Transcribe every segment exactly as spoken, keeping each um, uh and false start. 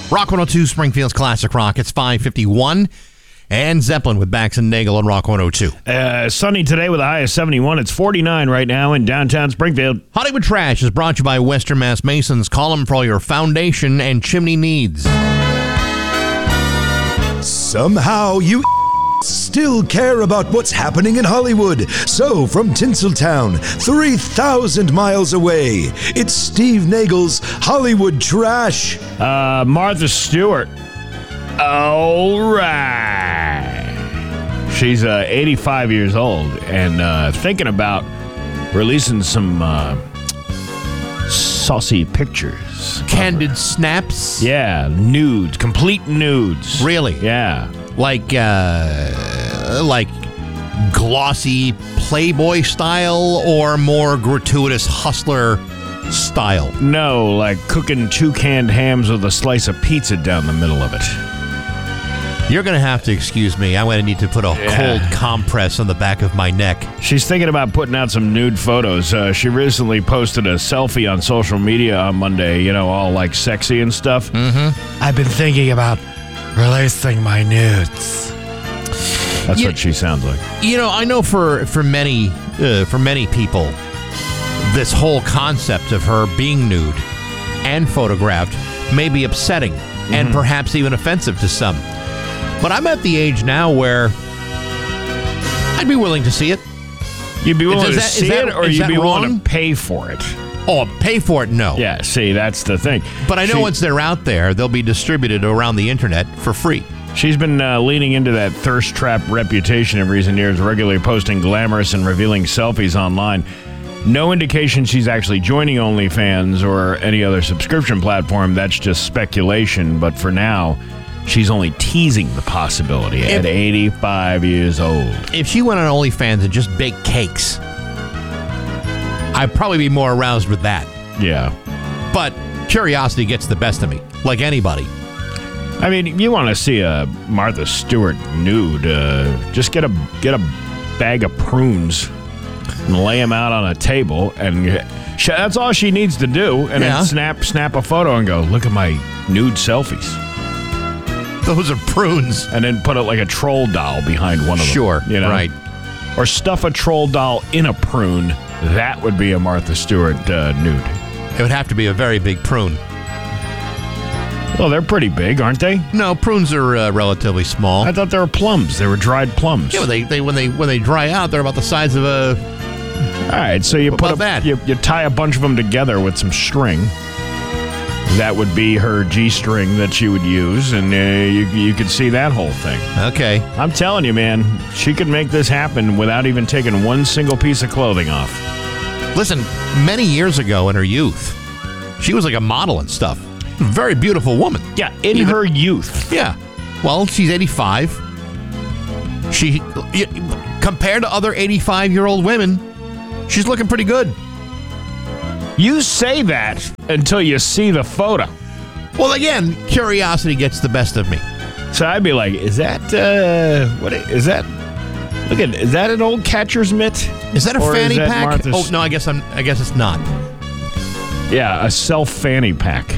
Rock one oh two, Springfield's Classic Rock. It's five fifty-one. And Zeppelin with Bax and Nagel on Rock one oh two. Uh, sunny today with a high of seventy-one. It's forty-nine right now in downtown Springfield. Hollywood Trash is brought to you by Western Mass Masons. Call them for all your foundation and chimney needs. Somehow you still care about what's happening in Hollywood. So, from Tinseltown, three thousand miles away, it's Steve Nagel's Hollywood Trash. Uh, Martha Stewart. All right. She's uh, eighty-five years old and uh, thinking about releasing some uh, saucy pictures. Candid snaps? Yeah, nudes, complete nudes. Really? Yeah. Like, uh, like glossy Playboy style or more gratuitous hustler style? No, like cooking two canned hams with a slice of pizza down the middle of it. You're going to have to excuse me. I'm going to need to put a Yeah. cold compress on the back of my neck. She's thinking about putting out some nude photos. Uh, she recently posted a selfie on social media on Monday, you know, all like sexy and stuff. Mm-hmm. I've been thinking about releasing my nudes. That's You- what she sounds like. You know, I know for for many uh, for many people, this whole concept of her being nude and photographed may be upsetting mm-hmm. and perhaps even offensive to some. But I'm at the age now where I'd be willing to see it. You'd be willing Is to that- is see that- it, or is you'd that be willing wrong? to pay for it? Oh, pay for it? No. Yeah, see, that's the thing. But I know She- once they're out there, they'll be distributed around the internet for free. She's been uh, leaning into that thirst trap reputation in recent years, regularly posting glamorous and revealing selfies online. No indication she's actually joining OnlyFans or any other subscription platform. That's just speculation. But for now, she's only teasing the possibility If- at eighty-five years old. If she went on OnlyFans and just baked cakes, I'd probably be more aroused with that. Yeah. But curiosity gets the best of me, like anybody. I mean, you want to see a Martha Stewart nude, uh, just get a get a bag of prunes and lay them out on a table, and sh- that's all she needs to do, and Yeah. then snap snap a photo and go, look at my nude selfies. Those are prunes. And then put it like a troll doll behind one of them. Sure, you know? right. Or stuff a troll doll in a prune. That would be a Martha Stewart uh, nude. It would have to be a very big prune. Well, they're pretty big, aren't they? No, prunes are uh, relatively small. I thought they were plums. They were dried plums. Yeah, they, they when they when they dry out, they're about the size of a. All right, so you What put about a, that? You, you tie a bunch of them together with some string. That would be her G-string that she would use, and uh, you you could see that whole thing. Okay. I'm telling you, man, she could make this happen without even taking one single piece of clothing off. Listen, many years ago in her youth, she was like a model and stuff. Very beautiful woman. Yeah, in Even- her youth. Yeah. Well, she's eighty-five. She, compared to other eighty-five-year-old women, she's looking pretty good. You say that until you see the photo. Well, again, curiosity gets the best of me. So I'd be like, is that, uh, what i- is that? Look at, is that an old catcher's mitt? Is that a Or is fanny that pack? Martha's- Oh no, I guess I'm. I guess it's not. Yeah, a self fanny pack.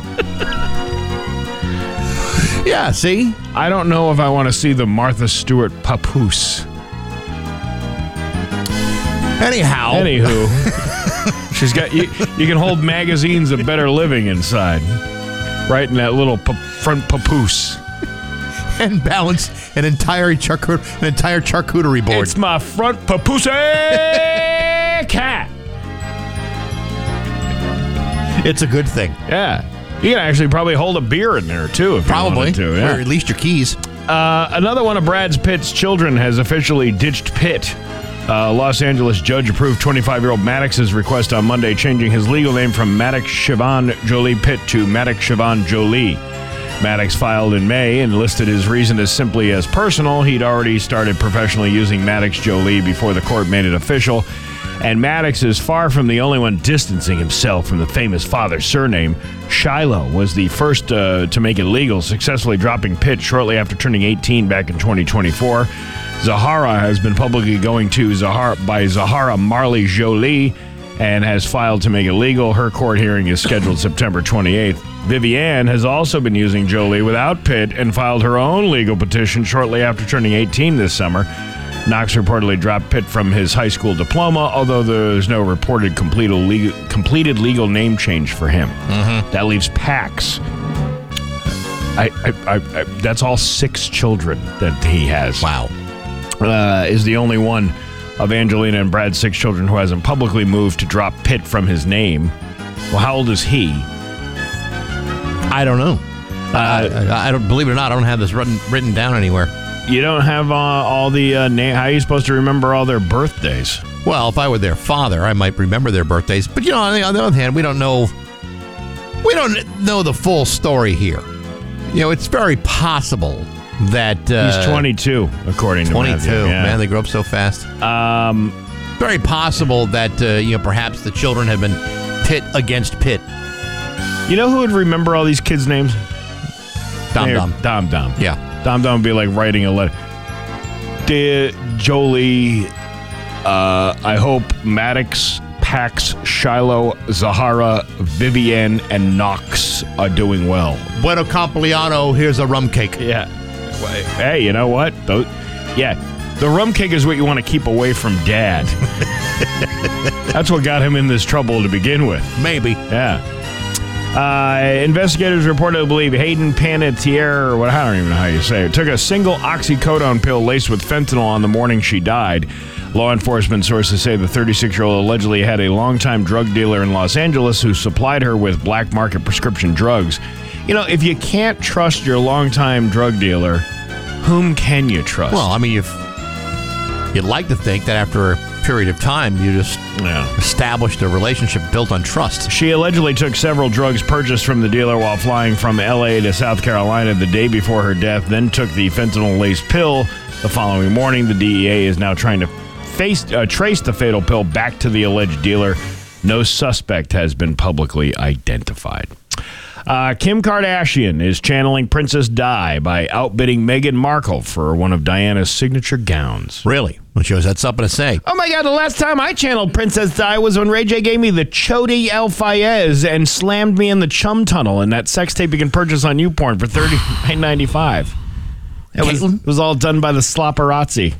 Yeah. See. I don't know if I want to see the Martha Stewart papoose. Anyhow. Anywho, she's got you, you can hold magazines of Better Living inside, right in that little pa- front papoose. And balance an entire charcut an entire charcuterie board. It's my front papoose cat. It's a good thing. Yeah, you can actually probably hold a beer in there too if Probably. you wanted to. Yeah. Or at least your keys. Uh, another one of Brad's Pitt's children has officially ditched Pitt. Uh, Los Angeles judge approved twenty-five-year-old Maddox's request on Monday, changing his legal name from Maddox Siobhan Jolie Pitt to Maddox Siobhan Jolie. Maddox filed in May and listed his reason as simply as personal. He'd already started professionally using Maddox Jolie before the court made it official. And Maddox is far from the only one distancing himself from the famous father's surname. Shiloh was the first uh, to make it legal, successfully dropping Pitt shortly after turning eighteen back in twenty twenty-four. Zahara has been publicly going to Zahara by Zahara Marley Jolie, and has filed to make it legal. Her court hearing is scheduled September twenty-eighth. Vivienne has also been using Jolie without Pitt and filed her own legal petition shortly after turning eighteen this summer. Knox reportedly dropped Pitt from his high school diploma, although there's no reported completed legal, completed legal name change for him. Mm-hmm. That leaves Pax. I, I, I, I, that's all six children that he has. Wow. Uh, is the only one of Angelina and Brad's six children who hasn't publicly moved to drop Pitt from his name. Well, how old is he? I don't know. Uh, I, I don't believe it or not. I don't have this written, written down anywhere. You don't have uh, all the uh, name. How are you supposed to remember all their birthdays? Well, if I were their father, I might remember their birthdays. But you know, on the, on the other hand, we don't know. We don't know the full story here. You know, it's very possible that uh, he's twenty-two, according to twenty-two. Matthew. Yeah. Man, they grow up so fast. Um, very possible that uh, you know perhaps the children have been pit against pit. You know who would remember all these kids' names? Dom Dom. Dom Dom. Yeah. Dom Dom would be like writing a letter. Dear Jolie, uh, I hope Maddox, Pax, Shiloh, Zahara, Vivienne, and Knox are doing well. Bueno Compliano, here's a rum cake. Yeah. Hey, you know what? Those, yeah, the rum cake is what you want to keep away from Dad. That's what got him in this trouble to begin with. Maybe. Yeah. Uh, investigators reportedly believe Hayden Panettiere, or what, I don't even know how you say it, took a single oxycodone pill laced with fentanyl on the morning she died. Law enforcement sources say the thirty-six-year-old allegedly had a longtime drug dealer in Los Angeles who supplied her with black market prescription drugs. You know, if you can't trust your longtime drug dealer, whom can you trust? Well, I mean, you've, you'd like to think that after a period of time, you just yeah. established a relationship built on trust. She allegedly took several drugs purchased from the dealer while flying from L A to South Carolina the day before her death, then took the fentanyl-laced pill the following morning. The D E A is now trying to face, uh, trace the fatal pill back to the alleged dealer. No suspect has been publicly identified. Uh, Kim Kardashian is channeling Princess Di by outbidding Meghan Markle for one of Diana's signature gowns. Really? Well, she always had something to say. Oh, my God. The last time I channeled Princess Di was when Ray J gave me the Chody El Fayez and slammed me in the Chum Tunnel in that sex tape you can purchase on YouPorn for thirty-nine ninety-five. It was, it was all done by the Slopperazzi.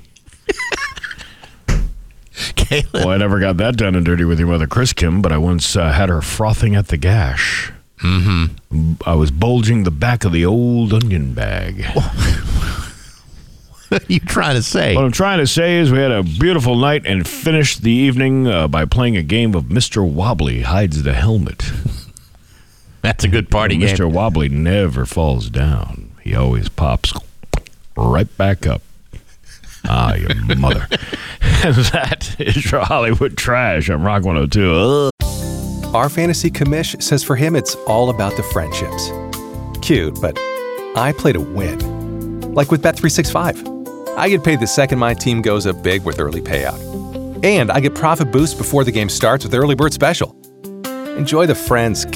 Caitlin. Well, I never got that done and dirty with your mother, Chris Kim, but I once uh, had her frothing at the gash. Mm-hmm. I was bulging the back of the old onion bag. What are you trying to say? What I'm trying to say is we had a beautiful night and finished the evening uh, by playing a game of Mister Wobbly Hides the Helmet. That's a good party game. Mister Wobbly never falls down. He always pops right back up. Ah, your mother. And that is your Hollywood Trash. I'm Rock one oh two. Ugh. Our fantasy commish says for him it's all about the friendships. Cute, but I play to win. Like with Bet three sixty-five. I get paid the second my team goes up big with early payout. And I get profit boost before the game starts with Early Bird Special. Enjoy the friends,